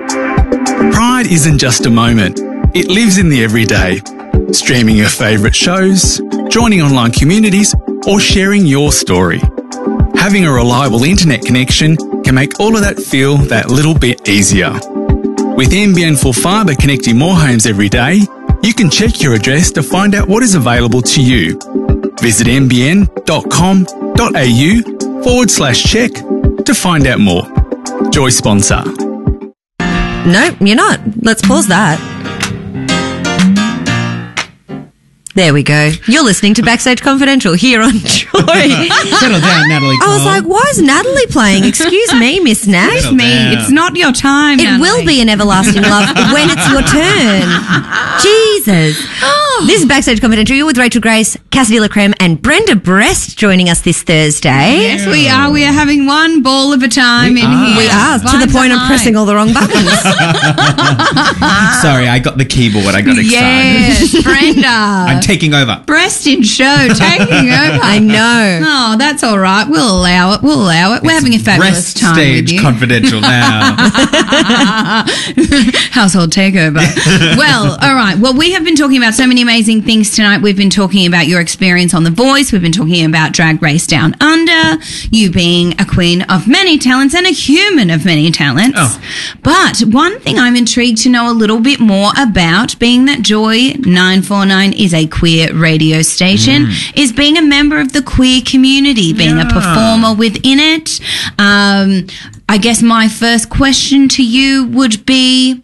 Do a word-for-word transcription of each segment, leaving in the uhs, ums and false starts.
Pride isn't just a moment. It lives in the everyday. Streaming your favourite shows, joining online communities, or sharing your story. Having a reliable internet connection can make all of that feel that little bit easier. With N B N Full Fibre connecting more homes every day, you can check your address to find out what is available to you. Visit nbn.com.au forward slash check to find out more. Joy sponsor. Nope, you're not. Let's pause that. There we go. You're listening to Backstage Confidential here on Joy. Settle down, Natalie Cole. I was like, why is Natalie playing? Excuse me, Miss Nat. Settle me. down. It's not your time. It Natalie. will be an everlasting love when it's your turn. Jesus. This is Backstage Confidential. You're with Rachel Grace, Cassidy LaCreme, and Brenda Brest joining us this Thursday. Yes, we are. We are having one ball of a time We in are. here. We are, to the Vibes point are of high. pressing all the wrong buttons. Sorry, I got the keyboard. I got excited. Yes, Brenda. I'm taking over. Breast in show, taking over. I know. Oh, that's all right. We'll allow it. We'll allow it. We're having a fabulous Breast time stage with you. confidential now. Household takeover. Well, all right. Well, we have been talking about so many amazing things tonight. We've been talking about your experience on The Voice. We've been talking about Drag Race Down Under, you being a queen of many talents and a human of many talents. Oh. But one thing I'm intrigued to know a little bit more about, being that Joy nine forty-nine is a queer radio station, Mm. is being a member of the queer community, being a Yeah. performer within it. Um, I guess my first question to you would be,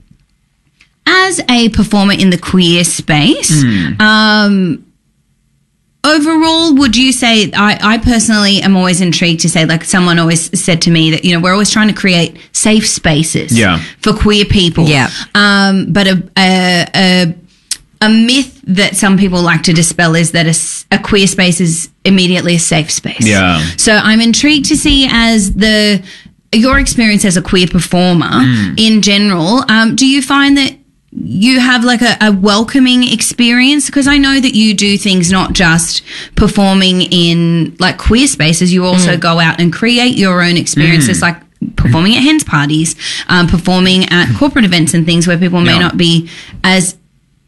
as a performer in the queer space, Mm. um, overall, would you say, I, I personally am always intrigued to say, like someone always said to me that, you know, we're always trying to create safe spaces Yeah. for queer people. Yeah. Um, but a, a, a, a myth that some people like to dispel is that a, s- a queer space is immediately a safe space. Yeah. So I'm intrigued to see, as the your experience as a queer performer Mm. in general, um, do you find that you have like a, a welcoming experience? Because I know that you do things not just performing in like queer spaces, you also go out and create your own experiences, like performing at hens parties, um, performing at corporate events and things where people may Yeah. not be as,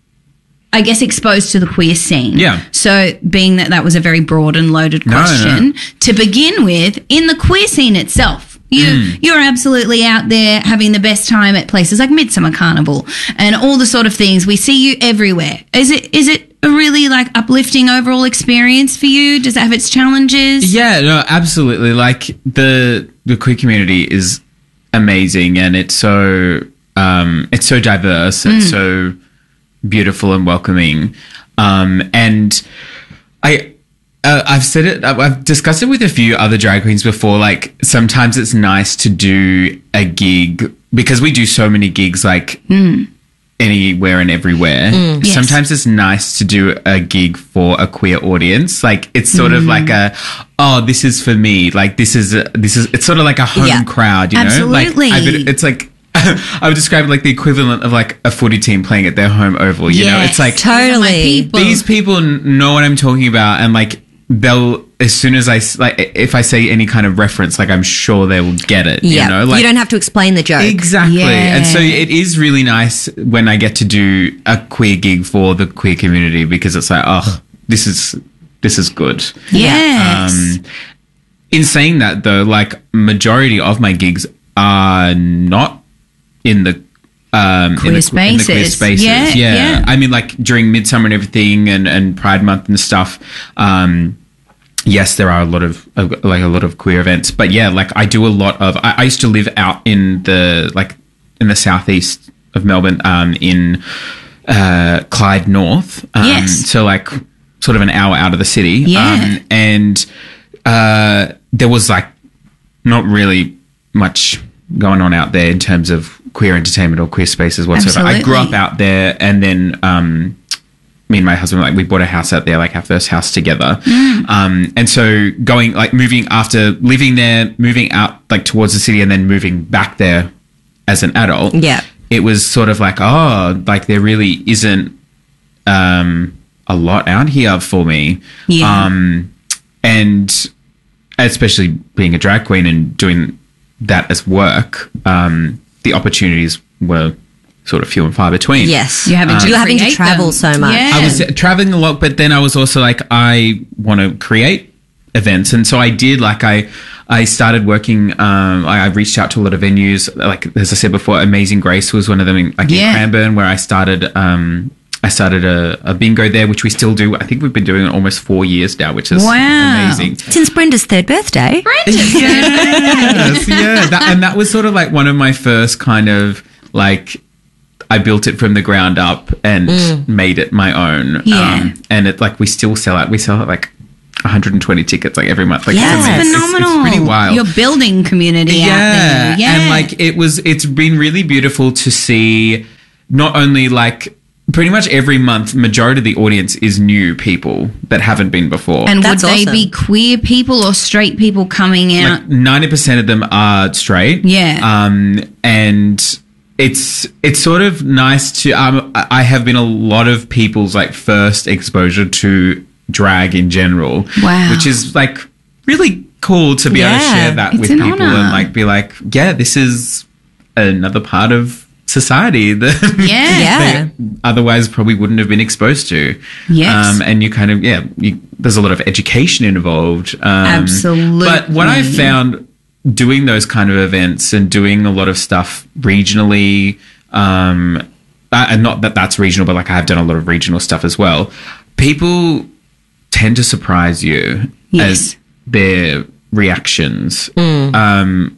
I guess, exposed to the queer scene. Yeah. So being that that was a very broad and loaded No, no, question, to begin with, in the queer scene itself, you, Mm. you're absolutely out there having the best time at places like Midsummer Carnival and all the sort of things. We see you everywhere. Is it is it a really like uplifting overall experience for you? Does it have its challenges? Yeah, no, absolutely. Like the the queer community is amazing, and it's so um, it's so diverse. Mm. It's so beautiful and welcoming. Um, and I. Uh, I've said it, I've I've discussed it with a few other drag queens before. Like, sometimes it's nice to do a gig because we do so many gigs, like anywhere and everywhere. Yes. Sometimes it's nice to do a gig for a queer audience. Like, it's sort of like a, oh, this is for me. Like, this is, a, this is, it's sort of like a home Yeah. crowd, you know? Absolutely. Like, I've been, it's like, I would describe it like the equivalent of like a footy team playing at their home oval, you know? Yes, It's like, Totally. my people. these people n- know what I'm talking about, and like they'll, as soon as I s- like, if I say any kind of reference, like I'm sure they will get it. Yeah. You know, like you don't have to explain the joke. exactly. Yeah. And so it is really nice when I get to do a queer gig for the queer community, because it's like, oh, this is this is good. Yes. Um, in saying that, though, like majority of my gigs are not in the um, Queer in, the, in the queer spaces. spaces. Yeah, yeah. I mean, like during Midsummer and everything, and, and Pride Month and stuff. Um, yes, there are a lot of uh, like a lot of queer events, but yeah, like I do a lot of. I, I used to live out in the like in the southeast of Melbourne, um, in uh, Clyde North. Um, Yes. So like sort of an hour out of the city. Yeah. Um, and uh, there was like not really much going on out there in terms of queer entertainment or queer spaces whatsoever. I grew up Absolutely. out there, and then um, me and my husband, like we bought a house out there, like our first house together. Mm. Um, and so going, like moving after living there, moving out like towards the city, and then moving back there as an adult. Yeah. It was sort of like, oh, like there really isn't um, a lot out here for me. Yeah. Um, and especially being a drag queen and doing that as work, um, the opportunities were sort of few and far between. Yes. You're having to, You're having to create travel them. so much. Yeah. I was traveling a lot, but then I was also like, I want to create events. And so I did, like, I, I started working, um, I, I reached out to a lot of venues. Like, as I said before, Amazing Grace was one of them in, like Yeah. in Cranbourne, where I started, um, I started a, a bingo there, which we still do. I think we've been doing it almost four years now, which is Wow. amazing. Since Brenda's third birthday. Yes, yeah. That, and that was sort of like one of my first kind of like, I built it from the ground up and made it my own. Yeah. Um, and it like, we still sell it. We sell it like one hundred twenty tickets like every month. Like, Yeah. it's, That's amazing. It's- Phenomenal. It's, pretty wild. You're building community out yeah. there. Yeah. And like, it was, it's been really beautiful to see not only like, pretty much every month, majority of the audience is new people that haven't been before. and That's would they awesome. be queer people or straight people coming out? like ninety percent of them are straight. Yeah. Um, and it's it's sort of nice to. Um, I I have been a lot of people's like first exposure to drag in general. Wow. Which is like really cool to be able to Yeah. share that It's with an people honor. and like be like, yeah, this is another part of society that Yeah. Yeah. they otherwise probably wouldn't have been exposed to. Yes. Um, and you kind of, yeah, you, there's a lot of education involved. Um, Absolutely. But what I found doing those kind of events and doing a lot of stuff regionally, um, uh, and not that that's regional, but like I have done a lot of regional stuff as well, people tend to surprise you Yes. as their reactions. Um,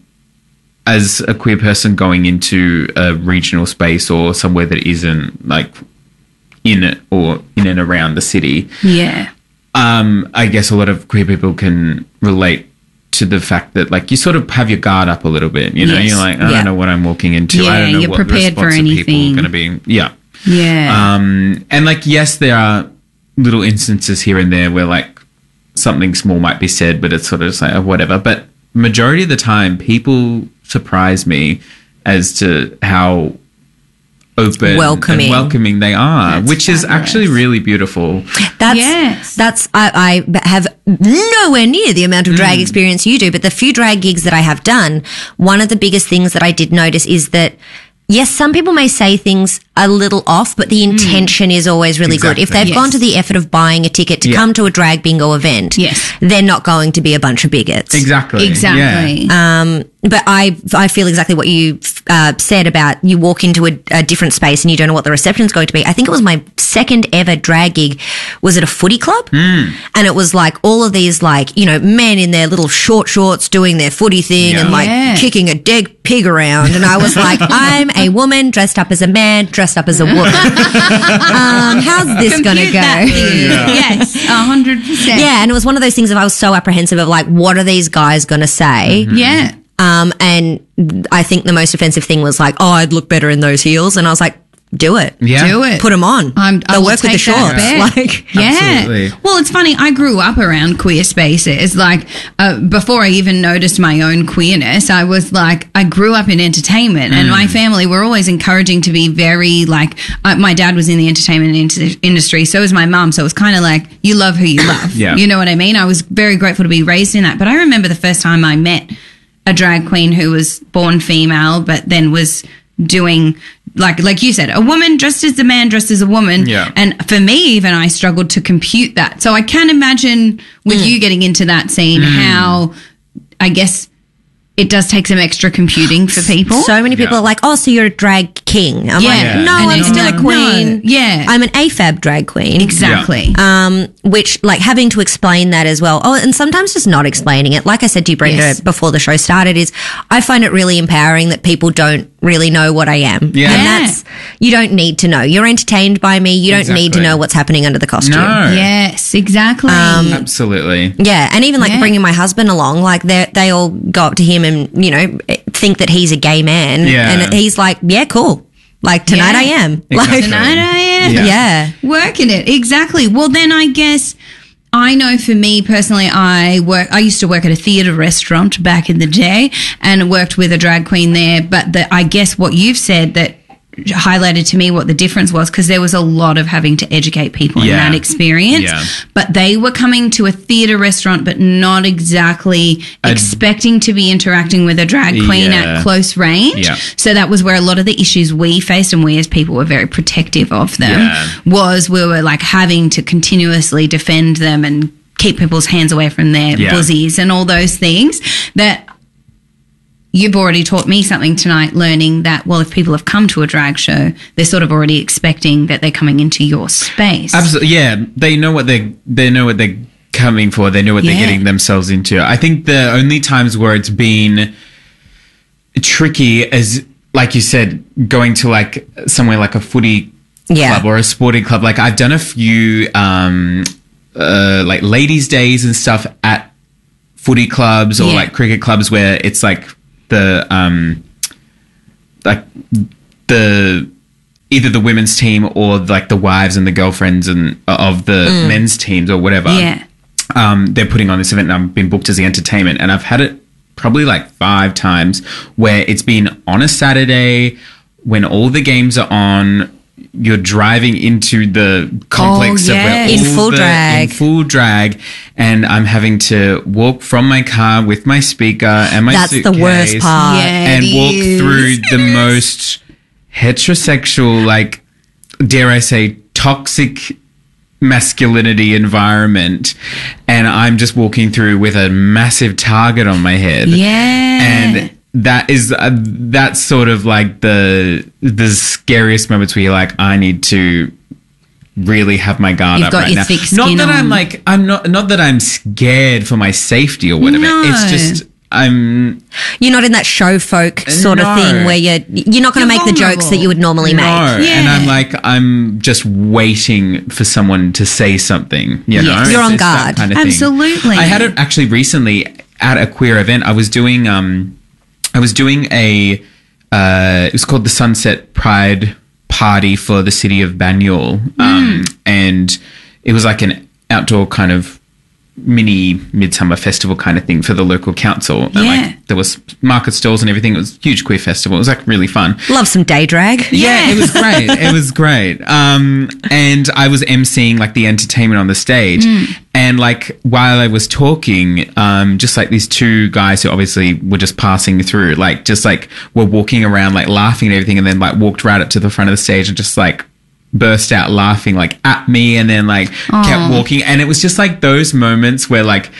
as a queer person going into a regional space or somewhere that isn't like in it or in and around the city, Yeah. um, I guess a lot of queer people can relate to the fact that like you sort of have your guard up a little bit, you know, Yes. you're like, I Yeah. don't know what I'm walking into. Yeah, I don't know you're what the prepared for response of people anything. are going to be. Yeah. Yeah. Um, and like, yes, there are little instances here and there where like something small might be said, but it's sort of just like, oh, whatever. But majority of the time, people surprise me as to how open Welcoming. and welcoming they are, That's which is fabulous. actually really beautiful. That's Yes. that's I, I have nowhere near the amount of drag experience you do, but the few drag gigs that I have done, one of the biggest things that I did notice is that yes, some people may say things a little off, but the intention is always really good. If Exactly. they've Yes. gone to the effort of buying a ticket to Yeah. come to a drag bingo event, Yes. they're not going to be a bunch of bigots. Exactly. Exactly. Yeah. Um, but I I feel exactly what you uh, said about you walk into a, a different space and you don't know what the reception is going to be. I think it was my second ever drag gig was at a footy club, Hmm. and it was like all of these like you know men in their little short shorts doing their footy thing Yeah. and like Yeah. kicking a dead pig around, and I was like, I'm a woman dressed up as a man, dressed up as a woman. um, how's this going to Compute go? that thing. Yes, a hundred percent. Yeah, and it was one of those things of I was so apprehensive of like, what are these guys going to say? Yeah. Um, and I think the most offensive thing was like, oh, I'd look better in those heels. And I was like, do it. Yeah. Do it. Put them on. I'm, I They'll will work with the take that shorts. bet. Like, yeah. Absolutely. Well, it's funny. I grew up around queer spaces. Like uh, before I even noticed my own queerness, I was like, I grew up in entertainment, and my family were always encouraging to be very like. Uh, my dad was in the entertainment in- industry, so was my mum. So it was kind of like you love who you love. Yeah. You know what I mean? I was very grateful to be raised in that. But I remember the first time I met a drag queen who was born female, but then was doing like like you said, a woman dressed as a man, dressed as a woman. Yeah. And for me, even I struggled to compute that. So I can imagine with you getting into that scene how I guess it does take some extra computing for people. so many people Yeah. are like, oh, so you're a drag king. I'm Yeah. like, no, And I'm it's still not- a queen. no. Yeah. I'm an A F A B drag queen. exactly. Um, which like having to explain that as well. Oh, and sometimes just not explaining it. Like I said to you, Brenda, Yes. before the show started, is I find it really empowering that people don't really know what I am. Yeah. And Yeah. that's, you don't need to know. You're entertained by me. You don't need to Exactly. know what's happening under the costume. No. Yes, exactly. Absolutely. Yeah, and even like Yeah. bringing my husband along, like they they all go up to him and you know think that he's a gay man, Yeah. and he's like, yeah, cool. Like tonight Yeah. I am. Exactly. Like, Tonight I am. Yeah. yeah. Working it. Exactly. Well, then I guess I know for me personally, I work, I used to work at a theatre restaurant back in the day and worked with a drag queen there. But the, I guess what you've said that highlighted to me what the difference was, because there was a lot of having to educate people Yeah. in that experience. Yeah. But they were coming to a theatre restaurant, but not exactly A- expecting to be interacting with a drag queen Yeah. at close range. Yeah. So that was where a lot of the issues we faced, and we as people were very protective of them, Yeah. was we were like having to continuously defend them and keep people's hands away from their Yeah. bosoms and all those things that you've already taught me something tonight, learning that, well, if people have come to a drag show, they're sort of already expecting that they're coming into your space. Absolutely, yeah. They know what they they know what they're coming for. They know what Yeah. they're getting themselves into. I think the only times where it's been tricky is, like you said, going to like somewhere like a footy Yeah. club or a sporting club. Like I've done a few um, uh, like ladies' days and stuff at footy clubs or Yeah. like cricket clubs where it's like the um, like the either the women's team or like the wives and the girlfriends and of the men's teams or whatever. Yeah. Um, they're putting on this event and I've been booked as the entertainment, and I've had it probably like five times where it's been on a Saturday when all the games are on. You're driving into the complex Oh, of where yes. In all full the- drag. in full drag, and I'm having to walk from my car with my speaker and my That's the suitcase worst part. Yeah, and it walk is. through the most heterosexual, like, dare I say, toxic masculinity environment, and I'm just walking through with a massive target on my head. Yeah. And that is uh, that's sort of like the the scariest moments where you're like, I need to really have my guard You've up got right your now. thick Not skin that I'm on. like I'm not not that I'm scared for my safety or whatever. No. It's just I'm You're not in that show folk sort No. of thing where you're you're not going to You're make the jokes vulnerable. that you would normally no, make. Yeah. and I'm like I'm just waiting for someone to say something. You know, Yes. You're on It's that guard. kind of thing. Absolutely. I had it actually recently at a queer event. I was doing um, I was doing a uh, it was called the Sunset Pride Party for the city of Banyule, um, Mm. and it was like an outdoor kind of mini midsummer festival kind of thing for the local council. And Yeah. like there was market stalls and everything. It was a huge queer festival. It was like really fun. Love some day drag. Yeah, it was great. It was great. Um, and I was emceeing like the entertainment on the stage. And like while I was talking, um, just like these two guys who obviously were just passing through, like just like were walking around, like laughing and everything, and then like walked right up to the front of the stage and just like burst out laughing like at me, and then like kept walking. And it was just like those moments where like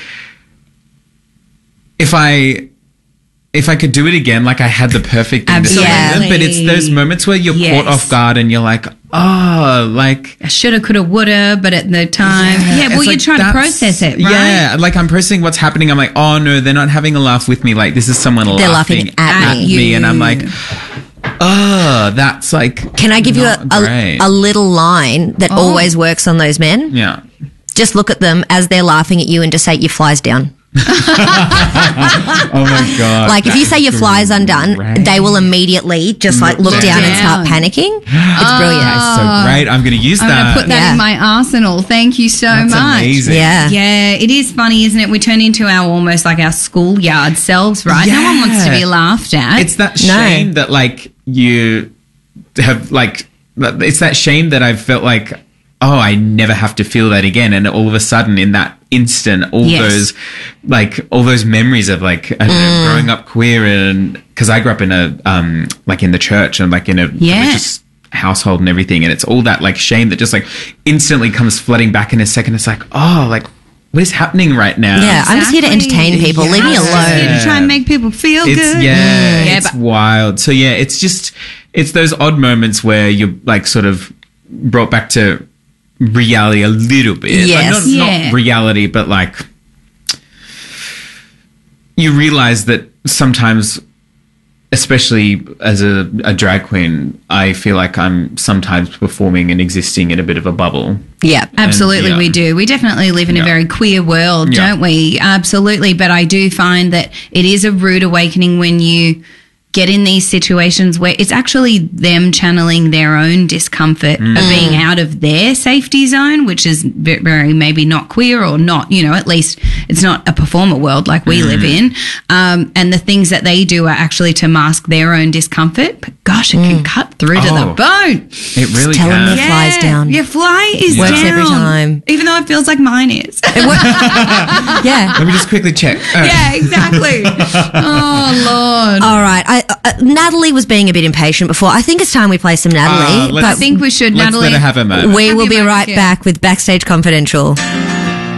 if I if I could do it again, like I had the perfect thing to say Absolutely. them, but it's those moments where you're Yes. caught off guard and you're like, oh, like I shoulda, coulda, woulda, but at the time, yeah, well, it's you're like trying to that's- process it, right? Yeah, like I'm processing what's happening. I'm like, oh no, they're not having a laugh with me. Like this is someone They're laughing, laughing at at me. me, and I'm like, oh, that's like. Can I give you a, not a, great. a little line that Oh. always works on those men? Yeah. Just look at them as they're laughing at you and just say your fly's down. Oh my god. Like if you say your fly's undone, Great. they will immediately just like look Look down and down. start panicking. It's brilliant. That's so great. I'm going to use I'm that. going to put that Yeah. in my arsenal. Thank you so That's much. amazing. Yeah. Yeah, it is funny, isn't it? We turn into our almost like our schoolyard selves, right? No one wants to Yeah. be laughed at. It's that No. shame that like you have like it's that shame that I've felt like, oh, I never have to feel that again, and all of a sudden in that instant all Yes. those like all those memories of like I don't know, growing up queer, and because I grew up in a um like in the church and like in a Yeah. religious household and everything, and it's all that like shame that just like instantly comes flooding back in a second. It's like, oh, like what is happening right now? Yeah, I'm just here to entertain people. Leave me Yeah. alone. Here to try and make people feel It's good. yeah, Yeah, it's but- wild. So yeah, it's just it's those odd moments where you're like sort of brought back to reality a little bit. Like, Yes. not, Yeah. not reality, but like you realize that sometimes, especially as a, a drag queen, I feel like I'm sometimes performing and existing in a bit of a bubble. Yeah. Absolutely, yeah. we do. We definitely live in a Yeah. very queer world, Yeah. don't we? Absolutely. But I do find that it is a rude awakening when you get in these situations where it's actually them channeling their own discomfort Mm. of being out of their safety zone, which is ve- very maybe not queer or not, you know, at least it's not a performer world like we Mm. live in. Um, and the things that they do are actually to mask their own discomfort. But gosh, it can cut through to the Oh. bone. It really tell 'em can. they're- Flies down. Your fly is Works down. every time. Even though it feels like mine is. It wo- yeah. Let me just quickly check. Uh, Yeah, exactly. Oh, Lord. All right. I, uh, Natalie was being a bit impatient before. I think it's time we play some Natalie. Uh, let's- I think we should, Let's Natalie. let her have a moment. we Have will you be back right here. back with Backstage Confidential.